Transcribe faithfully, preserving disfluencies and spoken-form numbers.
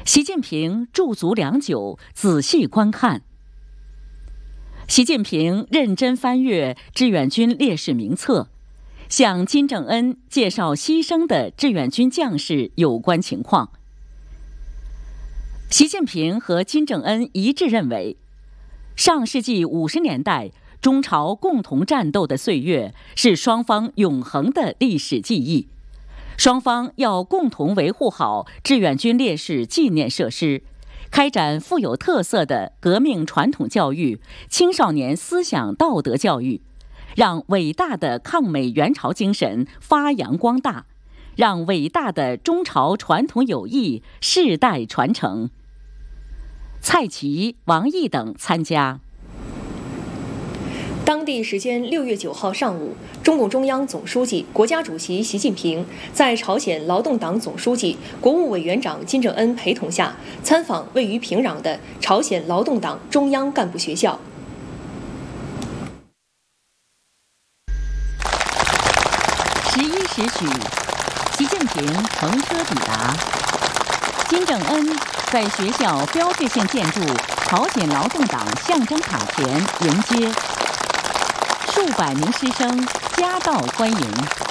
习近平驻足良久，仔细观看。习近平认真翻阅志愿军烈士名册，向金正恩介绍牺牲的志愿军将士有关情况。习近平和金正恩一致认为，上世纪五十年代中朝共同战斗的岁月是双方永恒的历史记忆，双方要共同维护好志愿军烈士纪念设施，开展富有特色的革命传统教育、青少年思想道德教育，让伟大的抗美援朝精神发扬光大，让伟大的中朝传统友谊世代传承。蔡奇、王毅等参加。 当地时间六月九号上午，中共中央总书记、国家主席习近平在朝鲜劳动党总书记、国务委员长金正恩陪同下，参访位于平壤的朝鲜劳动党中央干部学校。 十一时许，习近平乘车抵达。金正恩在学校标志性建筑朝鲜劳动党象征塔前迎接，数百名师生夹道欢迎。